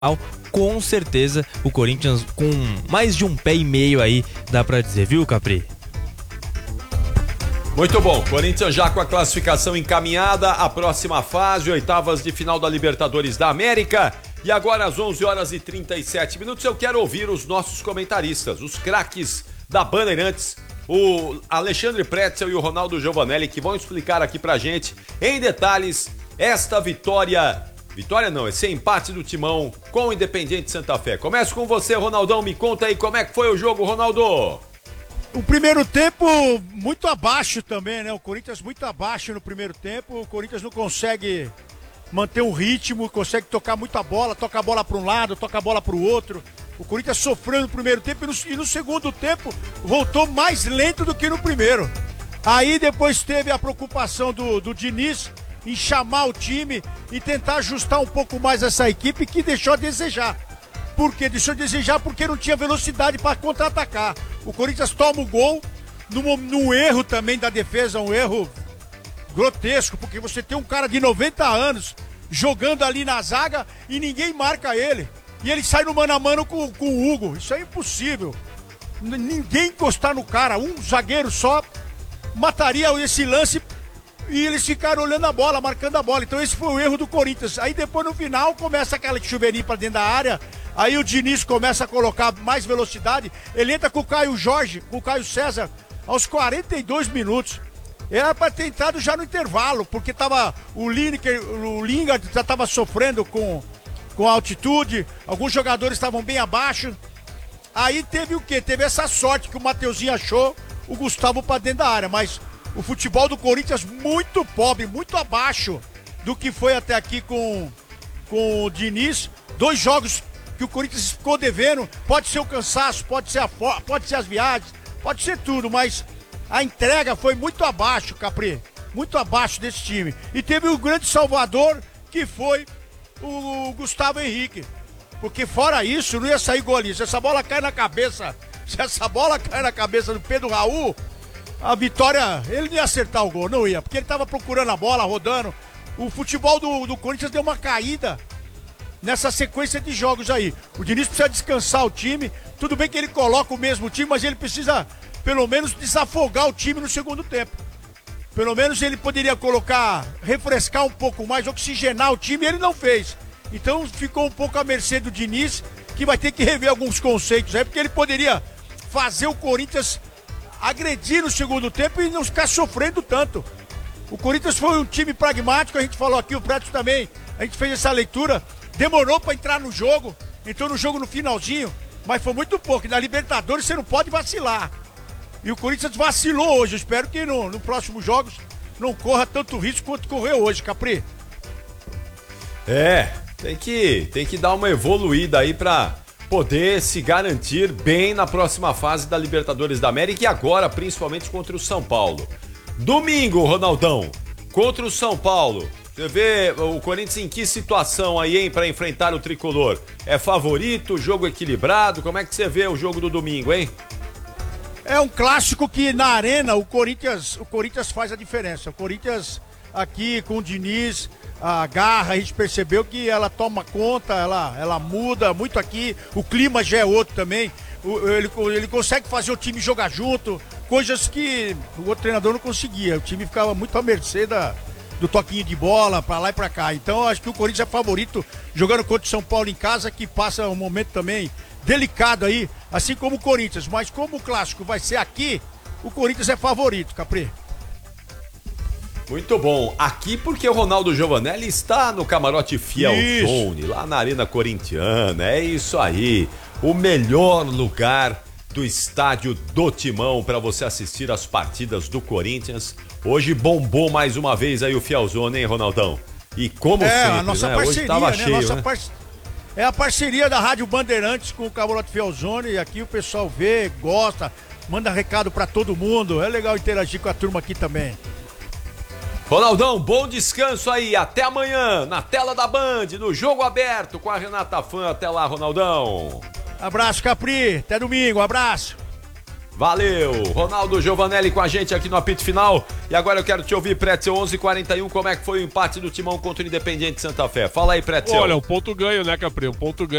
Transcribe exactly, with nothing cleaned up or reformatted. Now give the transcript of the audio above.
Com certeza o Corinthians com mais de um pé e meio aí, dá pra dizer, viu, Capri? Muito bom, Corinthians já com a classificação encaminhada, a próxima fase, oitavas de final da Libertadores da América. E agora às onze horas e trinta e sete minutos eu quero ouvir os nossos comentaristas, os craques da Bandeirantes, o Alexandre Pretzel e o Ronaldo Giovanelli, que vão explicar aqui pra gente em detalhes esta vitória. Vitória não, esse empate do Timão com o Independiente Santa Fé. Começo com você, Ronaldão, me conta aí como é que foi o jogo, Ronaldo. O primeiro tempo muito abaixo também, né? O Corinthians muito abaixo no primeiro tempo, o Corinthians não consegue manter um ritmo, consegue tocar muita bola, toca a bola para um lado, toca a bola para o outro. O Corinthians sofrendo no primeiro tempo e no, e no segundo tempo voltou mais lento do que no primeiro. Aí depois teve a preocupação do, do Diniz em chamar o time e tentar ajustar um pouco mais essa equipe que deixou a desejar. Por quê? Deixou a desejar porque não tinha velocidade para contra-atacar. O Corinthians toma o gol num, num erro também da defesa, um erro grotesco, porque você tem um cara de noventa anos jogando ali na zaga e ninguém marca ele. E ele sai no mano a mano com, com o Hugo. Isso é impossível. N- ninguém encostar no cara. Um zagueiro só mataria esse lance e eles ficaram olhando a bola, marcando a bola. Então esse foi o erro do Corinthians. Aí depois no final começa aquela chuveirinha pra dentro da área. Aí o Diniz começa a colocar mais velocidade. Ele entra com o Caio Jorge, com o Caio César aos quarenta e dois minutos. Era para ter entrado já no intervalo, porque tava o Lineker, o Lingard já estava sofrendo com, com a altitude, alguns jogadores estavam bem abaixo. Aí teve o quê? Teve essa sorte que o Mateuzinho achou o Gustavo para dentro da área, mas o futebol do Corinthians muito pobre, muito abaixo do que foi até aqui com, com o Diniz. Dois jogos que o Corinthians ficou devendo, pode ser o cansaço, pode ser, a, pode ser as viagens, pode ser tudo, mas a entrega foi muito abaixo, Capri, muito abaixo desse time. E teve o grande salvador, que foi o Gustavo Henrique. Porque fora isso, não ia sair golinho. Se essa bola cai na cabeça, se essa bola cai na cabeça do Pedro Raul, a vitória, ele não ia acertar o gol, não ia. Porque ele tava procurando a bola, rodando. O futebol do, do Corinthians deu uma caída nessa sequência de jogos aí. O Diniz precisa descansar o time. Tudo bem que ele coloca o mesmo time, mas ele precisa pelo menos desafogar o time no segundo tempo. Pelo menos ele poderia colocar, refrescar um pouco mais, oxigenar o time, e ele não fez. Então ficou um pouco à mercê do Diniz, que vai ter que rever alguns conceitos aí, porque ele poderia fazer o Corinthians agredir no segundo tempo e não ficar sofrendo tanto. O Corinthians foi um time pragmático, a gente falou aqui, o Prédio também, a gente fez essa leitura, demorou para entrar no jogo, entrou no jogo no finalzinho, mas foi muito pouco. Na Libertadores você não pode vacilar. E o Corinthians vacilou hoje. Eu espero que no, no próximos jogos não corra tanto risco quanto correu hoje, Capri. É, tem que, tem que dar uma evoluída aí pra poder se garantir bem na próxima fase da Libertadores da América e agora principalmente contra o São Paulo. Domingo, Ronaldão, contra o São Paulo. Você vê o Corinthians em que situação aí, hein, pra enfrentar o Tricolor? É favorito, jogo equilibrado? Como é que você vê o jogo do domingo, hein? É um clássico que na arena o Corinthians, o Corinthians faz a diferença. O Corinthians aqui com o Diniz, a garra, a gente percebeu que ela toma conta, ela, ela muda muito aqui, o clima já é outro também. O, ele, ele consegue fazer o time jogar junto, coisas que o outro treinador não conseguia. O time ficava muito à mercê da, do toquinho de bola pra lá e pra cá. Então acho que o Corinthians é favorito jogando contra o São Paulo em casa, que passa um momento também delicado aí, assim como o Corinthians, mas como o clássico vai ser aqui, o Corinthians é favorito, Capri. Muito bom, aqui porque o Ronaldo Giovanelli está no camarote Fiel Zone, lá na Arena Corintiana, é isso aí, o melhor lugar do estádio do Timão para você assistir as partidas do Corinthians. Hoje bombou mais uma vez aí o Fiel Zone, hein, Ronaldão? E como é, sempre, a nossa né? parceria, Hoje tava né? cheio, Nossa né? par... É a parceria da Rádio Bandeirantes com o Camarote Fielzone, e aqui o pessoal vê, gosta, manda recado pra todo mundo. É legal interagir com a turma aqui também. Ronaldão, bom descanso aí, até amanhã na tela da Band, no Jogo Aberto com a Renata Fã. Até lá, Ronaldão. Abraço, Capri, até domingo, abraço. Valeu! Ronaldo Giovanelli com a gente aqui no apito final. E agora eu quero te ouvir, Pretzel, onze e quarenta e um, como é que foi o empate do Timão contra o Independiente Santa Fé? Fala aí, Pretzel. Olha, um ponto ganho, né, Capri? Um ponto ganho.